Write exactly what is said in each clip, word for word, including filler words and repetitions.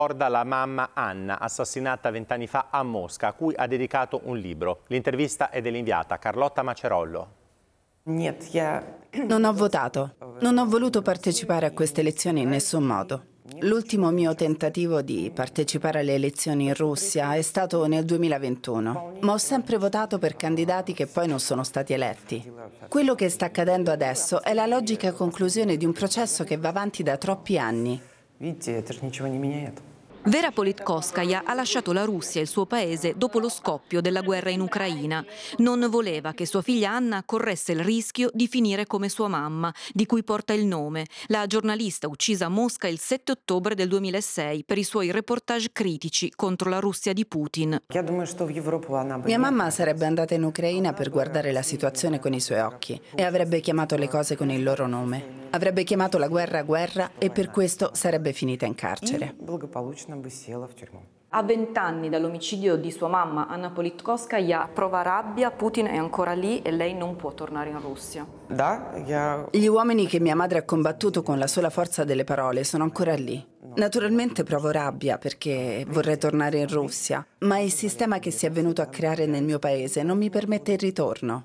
Ricorda la mamma Anna, assassinata vent'anni fa a Mosca, a cui ha dedicato un libro. L'intervista è dell'inviata Carlotta Macerollo. Non ho votato. Non ho voluto partecipare a queste elezioni in nessun modo. L'ultimo mio tentativo di partecipare alle elezioni in Russia è stato nel duemilaventuno, ma ho sempre votato per candidati che poi non sono stati eletti. Quello che sta accadendo adesso è la logica conclusione di un processo che va avanti da troppi anni. Vera Politkovskaja ha lasciato la Russia e il suo paese dopo lo scoppio della guerra in Ucraina. Non voleva che sua figlia Anna corresse il rischio di finire come sua mamma, di cui porta il nome, la giornalista uccisa a Mosca il sette ottobre del duemilasei per i suoi reportage critici contro la Russia di Putin. Mia mamma sarebbe andata in Ucraina per guardare la situazione con i suoi occhi e avrebbe chiamato le cose con il loro nome. Avrebbe chiamato la guerra guerra e per questo sarebbe finita in carcere. A vent'anni dall'omicidio di sua mamma, Anna Politkovskaja prova rabbia, Putin è ancora lì e lei non può tornare in Russia. Gli uomini che mia madre ha combattuto con la sola forza delle parole sono ancora lì. Naturalmente provo rabbia perché vorrei tornare in Russia, ma il sistema che si è venuto a creare nel mio paese non mi permette il ritorno.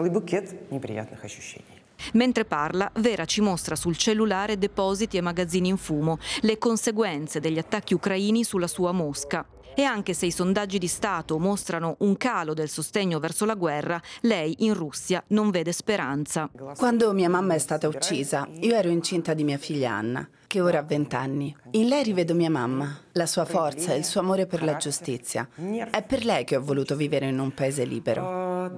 Mentre parla, Vera ci mostra sul cellulare depositi e magazzini in fumo, le conseguenze degli attacchi ucraini sulla sua Mosca. E anche se i sondaggi di Stato mostrano un calo del sostegno verso la guerra, lei in Russia non vede speranza. Quando mia mamma è stata uccisa, io ero incinta di mia figlia Anna, che ora ha vent'anni. In lei rivedo mia mamma, la sua forza e il suo amore per la giustizia. È per lei che ho voluto vivere in un paese libero.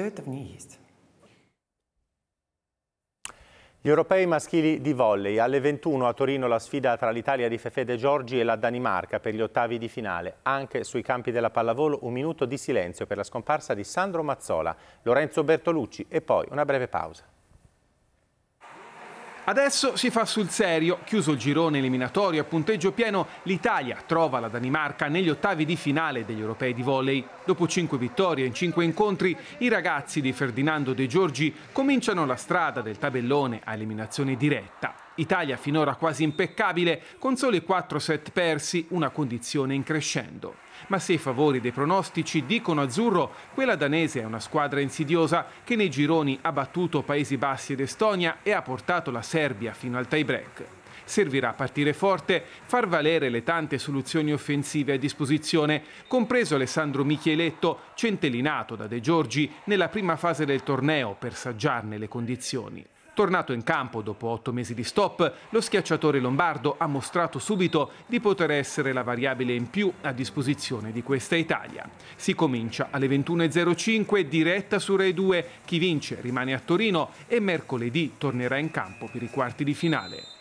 Gli europei maschili di volley, alle ventuno a Torino la sfida tra l'Italia di Fefè De Giorgi e la Danimarca per gli ottavi di finale. Anche sui campi della pallavolo un minuto di silenzio per la scomparsa di Sandro Mazzola, Lorenzo Bertolucci e poi una breve pausa. Adesso si fa sul serio, chiuso il girone eliminatorio a punteggio pieno, l'Italia trova la Danimarca negli ottavi di finale degli europei di volley. Dopo cinque vittorie in cinque incontri, i ragazzi di Ferdinando De Giorgi cominciano la strada del tabellone a eliminazione diretta. Italia finora quasi impeccabile, con soli quattro set persi, una condizione in crescendo. Ma se i favori dei pronostici dicono azzurro, quella danese è una squadra insidiosa che nei gironi ha battuto Paesi Bassi ed Estonia e ha portato la Serbia fino al tie-break. Servirà partire forte, far valere le tante soluzioni offensive a disposizione, compreso Alessandro Micheletto, centellinato da De Giorgi nella prima fase del torneo per saggiarne le condizioni. Tornato in campo dopo otto mesi di stop, lo schiacciatore lombardo ha mostrato subito di poter essere la variabile in più a disposizione di questa Italia. Si comincia alle ventuno e zero cinque, diretta su Rai due. Chi vince rimane a Torino e mercoledì tornerà in campo per i quarti di finale.